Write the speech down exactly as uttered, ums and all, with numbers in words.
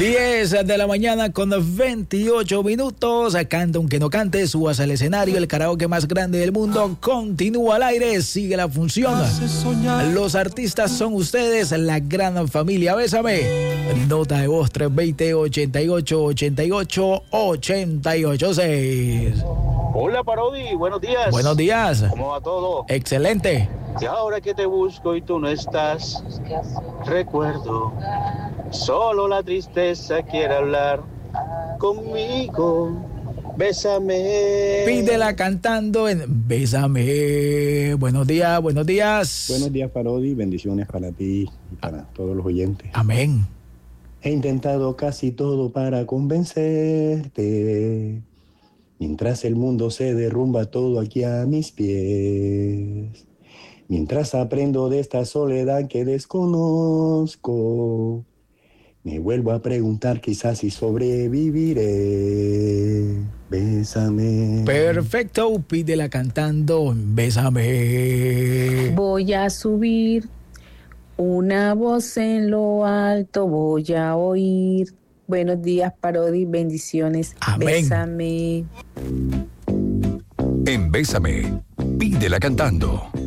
diez de la mañana con veintiocho minutos. Canta aunque no cante, subas al escenario. El karaoke más grande del mundo continúa al aire. Sigue la función. Los artistas son ustedes, la gran familia. Bésame. Nota de voz tres dos cero, ochenta y ocho, ochenta y ocho, ochenta y ocho seis. Hola Parodi, buenos días. Buenos días. ¿Cómo va todo? Excelente. Y ahora que te busco y tú no estás, recuerdo, solo la tristeza quiere hablar conmigo. Bésame. Pídela cantando en Bésame. Buenos días, buenos días. Buenos días, Parodi. Bendiciones para ti y para ah. todos los oyentes. Amén. He intentado casi todo para convencerte, mientras el mundo se derrumba todo aquí a mis pies. Mientras aprendo de esta soledad que desconozco, me vuelvo a preguntar quizás si sobreviviré. Bésame. Perfecto, pídela cantando, bésame. Voy a subir una voz en lo alto, voy a oír. Buenos días, Parodi, bendiciones. Amén. Bésame. En Bésame, pídela cantando.